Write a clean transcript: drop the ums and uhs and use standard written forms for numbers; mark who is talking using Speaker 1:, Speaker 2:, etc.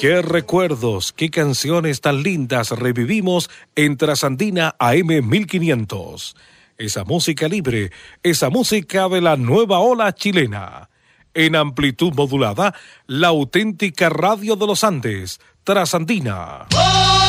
Speaker 1: Qué recuerdos, qué canciones tan lindas revivimos en Trasandina AM 1500. Esa música libre, esa música de la nueva ola chilena. En amplitud modulada, la auténtica radio de los Andes, Trasandina. ¡Oh!